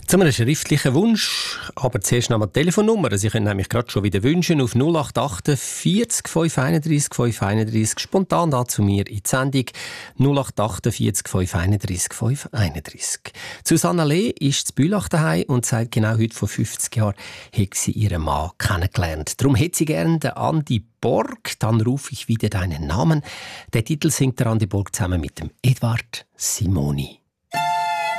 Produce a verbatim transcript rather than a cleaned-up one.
Zu einem schriftlichen Wunsch, aber zuerst noch mal die Telefonnummer. Sie können nämlich gerade schon wieder wünschen auf null acht acht vierzig fünf einunddreißig fünf einunddreißig. Spontan da zu mir in die Sendung null acht acht vierzig fünf einunddreißig fünf einunddreißig. Susanna Lee ist zu Bülach daheim und sagt, genau heute vor fünfzig Jahren hat sie ihren Mann kennengelernt. Darum hätte sie gerne den Andi Borg. Dann rufe ich wieder deinen Namen. Den Titel singt der Andi Borg zusammen mit dem Edward Simoni.